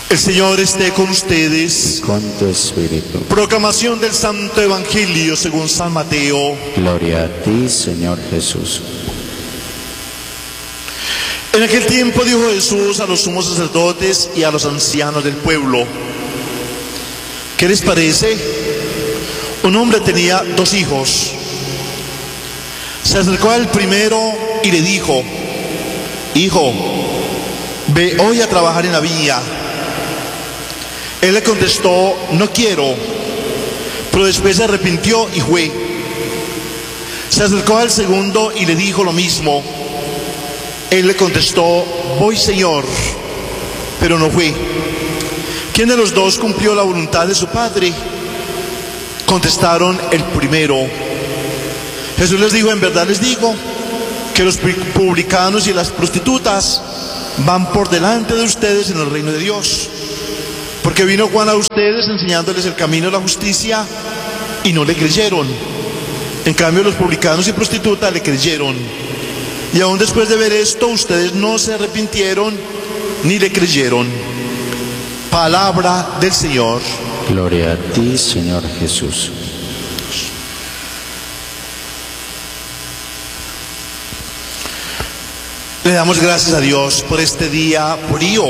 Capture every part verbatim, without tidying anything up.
El Señor esté con ustedes. Con tu espíritu. Proclamación del Santo Evangelio según San Mateo. Gloria a ti, Señor Jesús. En aquel tiempo dijo Jesús a los sumos sacerdotes y a los ancianos del pueblo: ¿qué les parece? Un hombre tenía dos hijos. Se acercó al primero y le dijo: hijo, ve hoy a trabajar en la viña. Él le contestó: no quiero. Pero después se arrepintió y fue. Se acercó al segundo y le dijo lo mismo. Él le contestó: voy, Señor. Pero no fue. ¿Quién de los dos cumplió la voluntad de su padre? Contestaron: el primero. Jesús les dijo: en verdad les digo que los publicanos y las prostitutas van por delante de ustedes en el reino de Dios. Porque vino Juan a ustedes enseñándoles el camino de la justicia y no le creyeron. En cambio los publicanos y prostitutas le creyeron. Y aún después de ver esto, ustedes no se arrepintieron ni le creyeron. Palabra del Señor. Gloria a ti, Señor Jesús. Le damos gracias a Dios por este día frío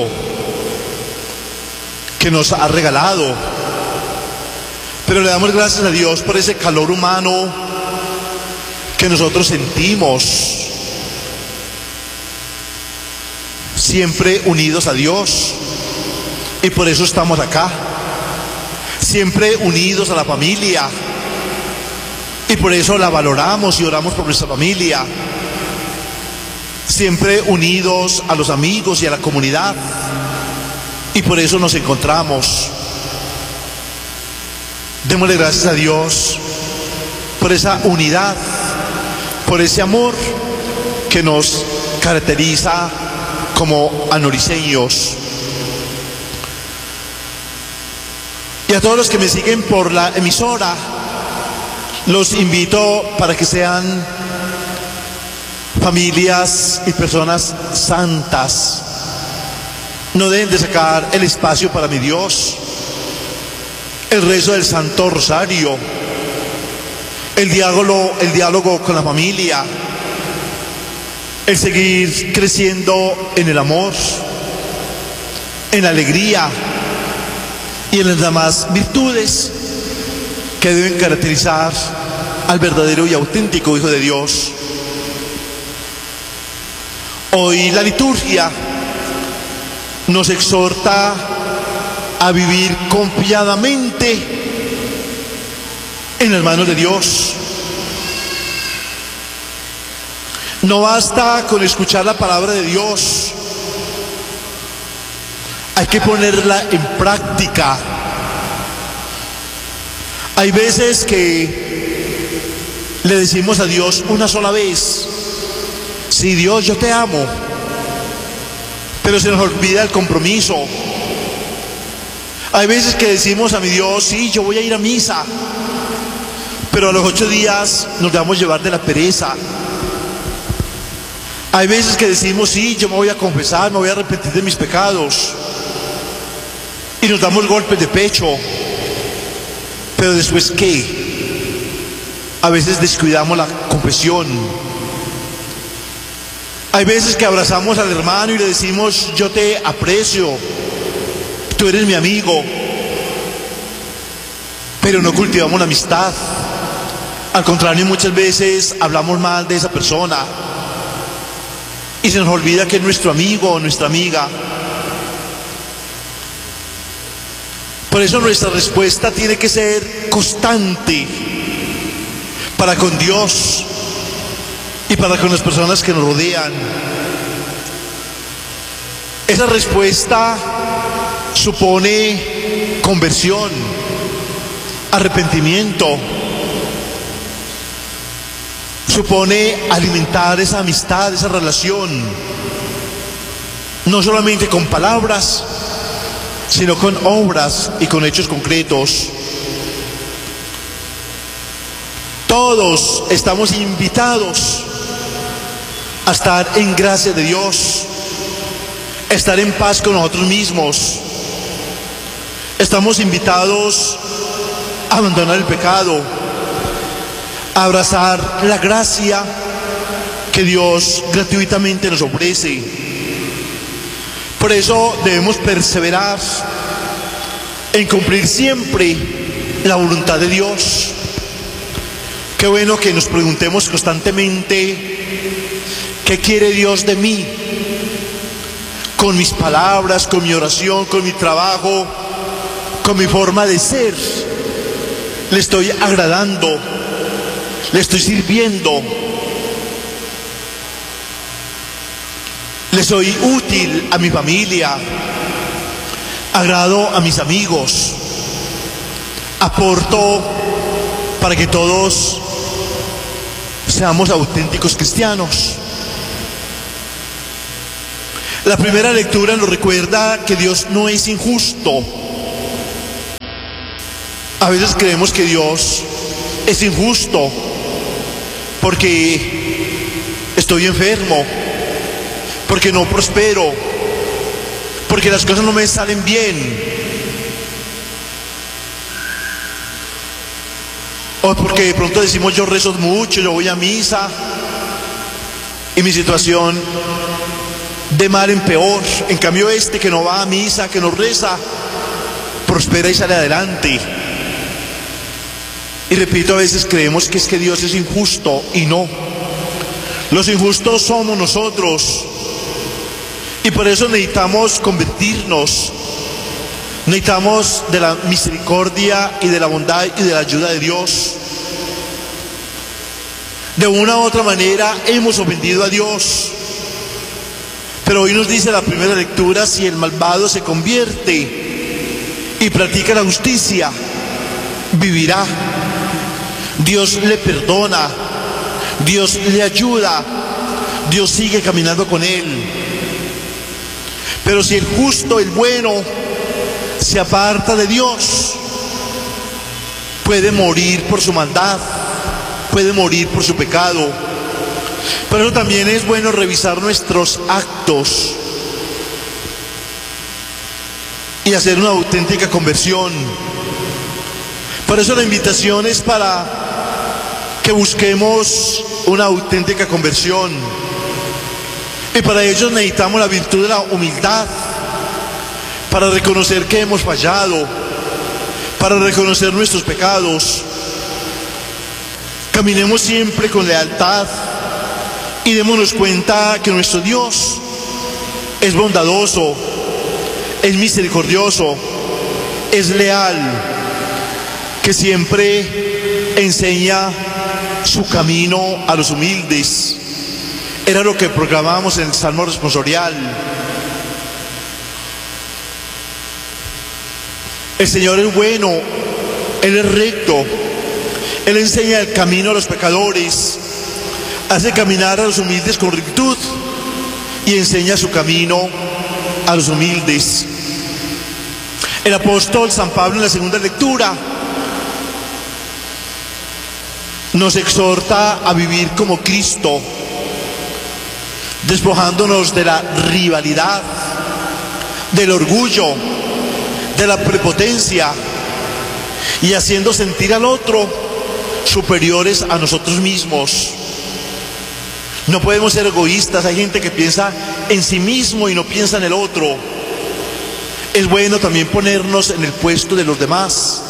que nos ha regalado. Pero le damos gracias a Dios por ese calor humano que nosotros sentimos. Siempre unidos a Dios. Y por eso estamos acá. Siempre unidos a la familia. Y por eso la valoramos y oramos por nuestra familia. Siempre unidos a los amigos y a la comunidad. Y por eso nos encontramos. Démosle gracias a Dios por esa unidad, por ese amor que nos caracteriza como anoriceños. Y a todos los que me siguen por la emisora, los invito para que sean familias y personas santas. No deben de sacar el espacio para mi Dios, el rezo del Santo Rosario, el diálogo, el diálogo con la familia, el seguir creciendo en el amor, en la alegría y en las demás virtudes que deben caracterizar al verdadero y auténtico Hijo de Dios. Hoy la liturgia nos exhorta a vivir confiadamente en las manos de Dios. No basta con escuchar la palabra de Dios, hay que ponerla en práctica. Hay veces que le decimos a Dios una sola vez: sí, Dios, yo te amo. Pero se nos olvida el compromiso. Hay veces que decimos a mi Dios: sí, yo voy a ir a misa. Pero a los ocho días nos dejamos llevar de la pereza. Hay veces que decimos: sí, yo me voy a confesar, me voy a arrepentir de mis pecados. Y nos damos golpes de pecho. Pero después, ¿qué? A veces descuidamos la confesión. Hay veces que abrazamos al hermano y le decimos: yo te aprecio, tú eres mi amigo. Pero no cultivamos la amistad. Al contrario, muchas veces hablamos mal de esa persona. Y se nos olvida que es nuestro amigo o nuestra amiga. Por eso nuestra respuesta tiene que ser constante para con Dios y para con las personas que nos rodean. Esa respuesta supone conversión, arrepentimiento, supone alimentar esa amistad, esa relación, no solamente con palabras, sino con obras y con hechos concretos. Todos estamos invitados a estar en gracia de Dios, estar en paz con nosotros mismos, Estamos invitados a abandonar el pecado, a abrazar la gracia que Dios gratuitamente nos ofrece. Por eso debemos perseverar en cumplir siempre la voluntad de Dios. Qué bueno que nos preguntemos constantemente, ¿qué quiere Dios de mí? Con mis palabras, con mi oración, con mi trabajo, con mi forma de ser, le estoy agradando, le estoy sirviendo, le soy útil a mi familia, agrado a mis amigos, aporto para que todos seamos auténticos cristianos. La primera lectura nos recuerda que Dios no es injusto. A veces creemos que Dios es injusto porque estoy enfermo, porque no prospero, porque las cosas no me salen bien, o porque de pronto decimos yo rezo mucho, yo voy a misa y mi situación de mal en peor. En cambio este que no va a misa, que no reza, prospera y sale adelante. Y repito, a veces creemos que es que Dios es injusto, y no. Los injustos somos nosotros, y por eso necesitamos convertirnos. Necesitamos de la misericordia y de la bondad y de la ayuda de Dios. De una u otra manera hemos ofendido a Dios, pero hoy nos dice la primera lectura: si el malvado se convierte y practica la justicia, vivirá. Dios le perdona, Dios le ayuda, Dios sigue caminando con él. Pero si el justo, el bueno, se aparta de Dios, puede morir por su maldad, puede morir por su pecado. Por eso también es bueno revisar nuestros actos y hacer una auténtica conversión. Por eso la invitación es para que busquemos una auténtica conversión, y para ello necesitamos la virtud de la humildad, para reconocer que hemos fallado, para reconocer nuestros pecados. Caminemos siempre con lealtad y démonos cuenta que nuestro Dios es bondadoso, es misericordioso, es leal, que siempre enseña su camino a los humildes. Era lo que proclamábamos en el Salmo responsorial. El Señor es bueno, Él es recto, Él enseña el camino a los pecadores, hace caminar a los humildes con rectitud y enseña su camino a los humildes. El apóstol San Pablo, en la segunda lectura, nos exhorta a vivir como Cristo, despojándonos de la rivalidad, del orgullo, de la prepotencia, y haciendo sentir al otro superiores a nosotros mismos. No podemos ser egoístas. Hay gente que piensa en sí mismo y no piensa en el otro. Es bueno también ponernos en el puesto de los demás.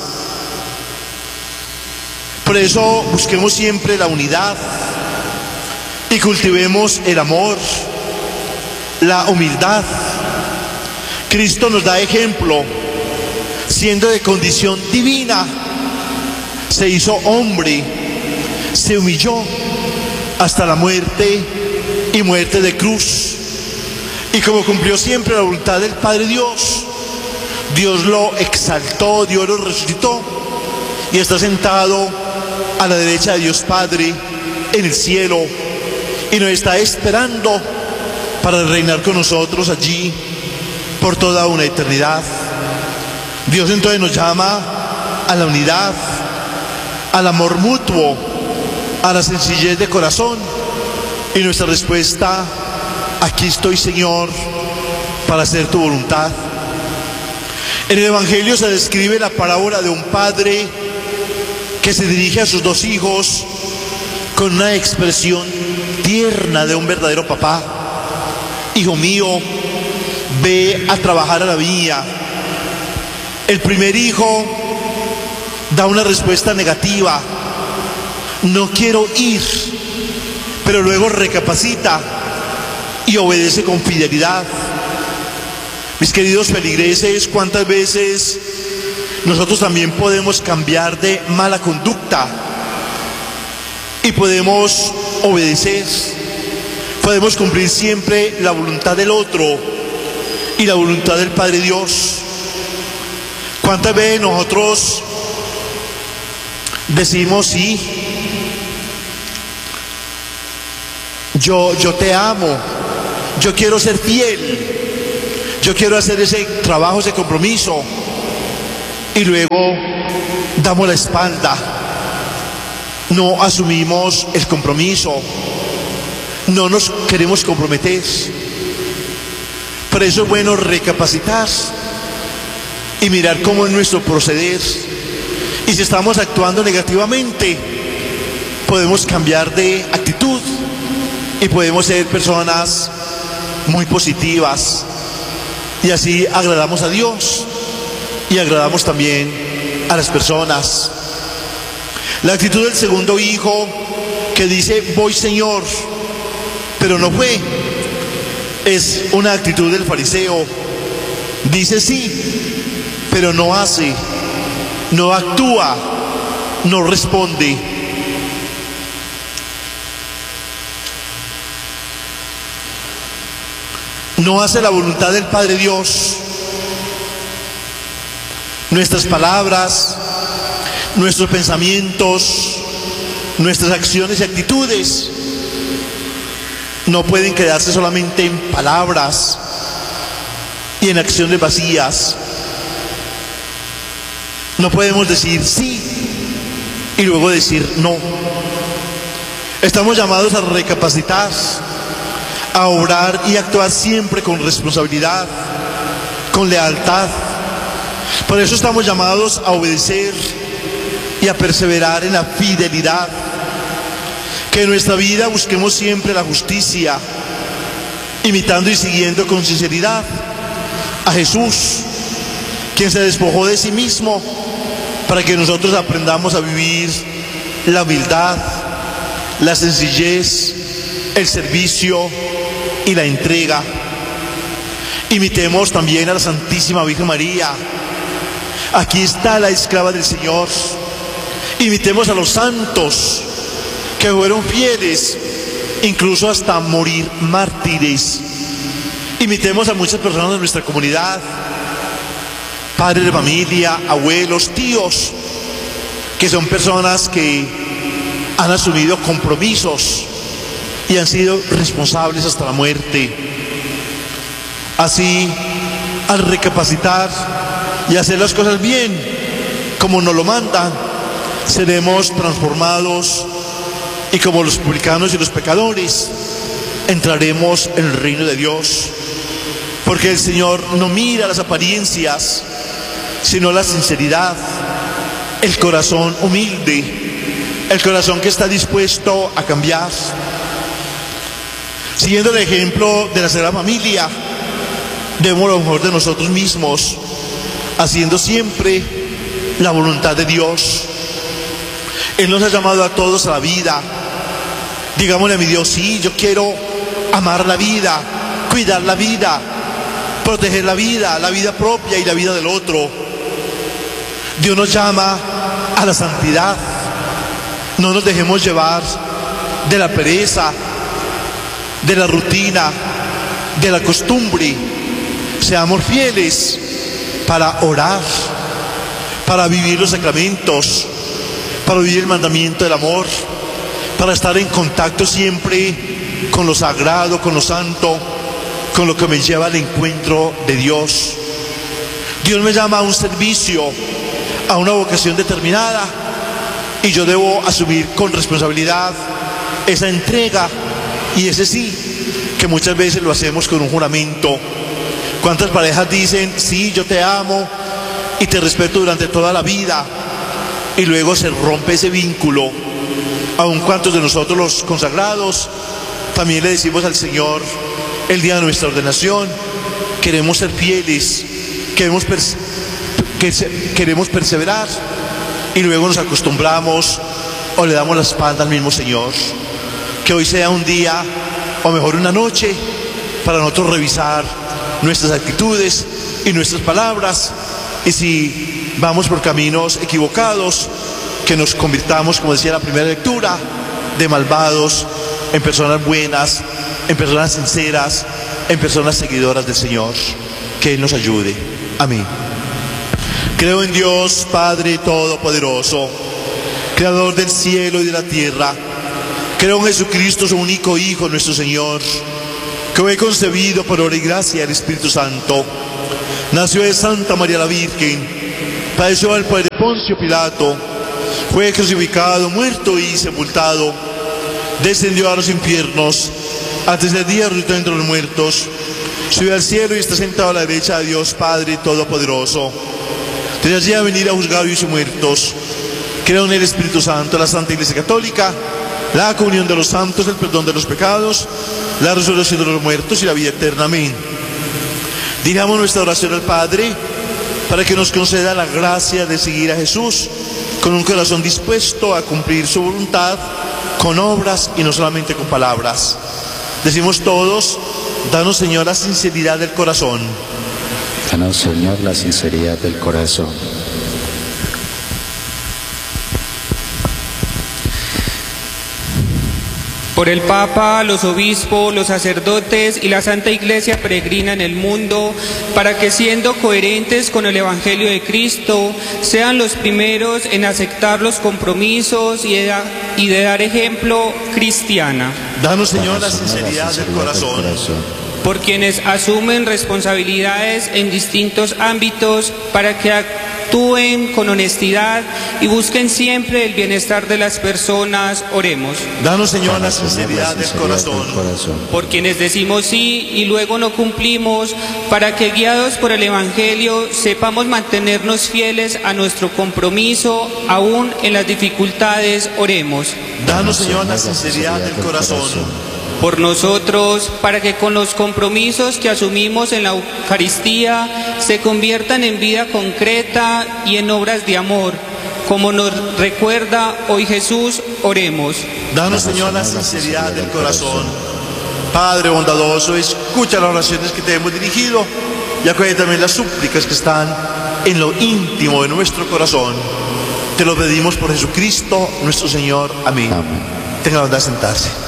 Por eso busquemos siempre la unidad y cultivemos el amor, la humildad. Cristo nos da ejemplo, siendo de condición divina, se hizo hombre, se humilló hasta la muerte y muerte de cruz. Y como cumplió siempre la voluntad del Padre Dios, Dios lo exaltó, Dios lo resucitó y está sentado a la derecha de Dios Padre en el cielo, y nos está esperando para reinar con nosotros allí por toda una eternidad. Dios entonces nos llama a la unidad, al amor mutuo, a la sencillez de corazón, y nuestra respuesta: aquí estoy, Señor, para hacer tu voluntad. En el Evangelio se describe la parábola de un padre que se dirige a sus dos hijos con una expresión tierna de un verdadero papá. Hijo mío, ve a trabajar a la viña. El primer hijo da una respuesta negativa: no quiero ir, pero luego recapacita y obedece con fidelidad. Mis queridos feligreses, ¿cuántas veces nosotros también podemos cambiar de mala conducta y podemos obedecer? Podemos cumplir siempre la voluntad del otro y la voluntad del Padre Dios. ¿Cuántas veces nosotros decimos sí, yo, yo te amo, yo quiero ser fiel, yo quiero hacer ese trabajo, ese compromiso, y luego damos la espalda, no asumimos el compromiso, no nos queremos comprometer? Por eso es bueno recapacitar y mirar cómo es nuestro proceder, y si estamos actuando negativamente podemos cambiar de actitud y podemos ser personas muy positivas, y así agradamos a Dios y agradamos también a las personas. La actitud del segundo hijo, que dice voy Señor, pero no fue, es una actitud del fariseo. Dice sí, pero no hace, no actúa, no responde. No hace la voluntad del Padre Dios. Nuestras palabras, nuestros pensamientos, nuestras acciones y actitudes no pueden quedarse solamente en palabras y en acciones vacías. No podemos decir sí y luego decir no. Estamos llamados a recapacitar, a obrar y actuar siempre con responsabilidad, con lealtad. Por eso estamos llamados a obedecer y a perseverar en la fidelidad. Que en nuestra vida busquemos siempre la justicia, imitando y siguiendo con sinceridad a Jesús, quien se despojó de sí mismo para que nosotros aprendamos a vivir la humildad, la sencillez, el servicio y la entrega. Imitemos también a la Santísima Virgen María. Aquí está la esclava del Señor. Imitemos a los santos que fueron fieles, incluso hasta morir mártires. Imitemos a muchas personas de nuestra comunidad, padres de familia, abuelos, tíos, que son personas que han asumido compromisos y han sido responsables hasta la muerte. Así, al recapacitar y hacer las cosas bien, como nos lo mandan, seremos transformados, y como los publicanos y los pecadores, entraremos en el reino de Dios. Porque el Señor no mira las apariencias, sino la sinceridad, el corazón humilde, el corazón que está dispuesto a cambiar. Siguiendo el ejemplo de la Sagrada Familia, demos lo mejor de nosotros mismos, haciendo siempre la voluntad de Dios. Él nos ha llamado a todos a la vida. Digámosle a mi Dios, sí, yo quiero amar la vida, cuidar la vida, proteger la vida, la vida propia y la vida del otro. Dios nos llama a la santidad. No nos dejemos llevar de la pereza, de la rutina, de la costumbre. Seamos fieles para orar, para vivir los sacramentos, para vivir el mandamiento del amor, para estar en contacto siempre con lo sagrado, con lo santo, con lo que me lleva al encuentro de Dios. Dios me llama a un servicio, a una vocación determinada, y yo debo asumir con responsabilidad esa entrega y ese sí, que muchas veces lo hacemos con un juramento. ¿Cuántas parejas dicen, sí, yo te amo, y te respeto durante toda la vida, y luego se rompe ese vínculo. Aun cuantos de nosotros los consagrados también le decimos al Señor el día de nuestra ordenación, queremos ser fieles, queremos, perse que queremos perseverar, y luego nos acostumbramos o le damos la espalda al mismo Señor. Que hoy sea un día, o mejor una noche, para nosotros revisar nuestras actitudes y nuestras palabras, y si vamos por caminos equivocados, que nos convirtamos, como decía la primera lectura, de malvados en personas buenas, en personas sinceras, en personas seguidoras del Señor. Que Él nos ayude. Amén. Creo en Dios Padre Todopoderoso, Creador del cielo y de la tierra. Creo en Jesucristo, su único Hijo, nuestro Señor, que fue concebido por obra y gracia del Espíritu Santo. Nació de Santa María la Virgen, padeció al poder de Poncio Pilato, fue crucificado, muerto y sepultado, descendió a los infiernos, al tercer día resucitó entre los muertos, subió al cielo y está sentado a la derecha de Dios Padre Todopoderoso. Desde allí a venir a juzgar vivos y muertos. Creo en el Espíritu Santo, la Santa Iglesia Católica, la comunión de los santos, el perdón de los pecados, la resurrección de los muertos y la vida eterna. Amén. Dirigamos nuestra oración al Padre para que nos conceda la gracia de seguir a Jesús con un corazón dispuesto a cumplir su voluntad con obras y no solamente con palabras. Decimos todos: danos, Señor, la sinceridad del corazón. Danos, Señor, la sinceridad del corazón. Por el Papa, los obispos, los sacerdotes y la Santa Iglesia peregrina en el mundo, para que, siendo coherentes con el Evangelio de Cristo, sean los primeros en aceptar los compromisos y de, y de dar ejemplo cristiana. Danos, Señor, la sinceridad del corazón. Por quienes asumen responsabilidades en distintos ámbitos, para que actúen con honestidad y busquen siempre el bienestar de las personas, oremos. Danos, Señor, la sinceridad del corazón. Por quienes decimos sí y luego no cumplimos, para que, guiados por el Evangelio, sepamos mantenernos fieles a nuestro compromiso, aún en las dificultades, oremos. Danos, Señor, la sinceridad del corazón. Por nosotros, para que con los compromisos que asumimos en la Eucaristía se conviertan en vida concreta y en obras de amor, como nos recuerda hoy Jesús, oremos. Danos, Señor, la sinceridad del corazón. Padre bondadoso, escucha las oraciones que te hemos dirigido y acoge también las súplicas que están en lo íntimo de nuestro corazón. Te lo pedimos por Jesucristo, nuestro Señor. Amén. Amén. Tenga la bondad de sentarse.